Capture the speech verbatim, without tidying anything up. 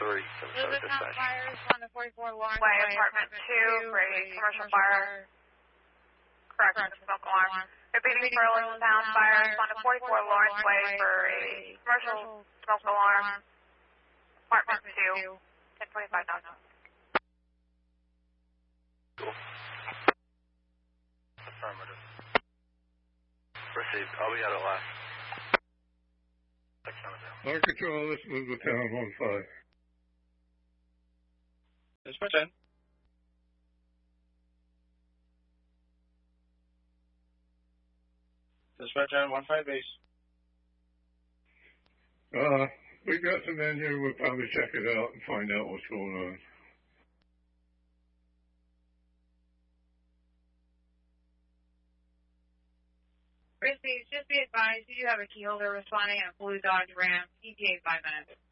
three. Elizabeth Town Fires, one to forty-four Lawrence Way, apartment two, for a commercial fire. Correct, smoke alarm. Repeating for Elizabeth Town Fires, one to forty-four Lawrence Way, for a commercial smoke alarm. Apartment two, ten twenty-five thousand. Cool. Affirmative. Received. I'll be out at last. Air Control, this is the town one five. Dispatch ten. Dispatch ten, one five base. Uh, we got some in here. We'll probably check it out and find out what's going on. Received. Just be advised, you do have a key holder responding in a blue Dodge Ram, E T A five minutes.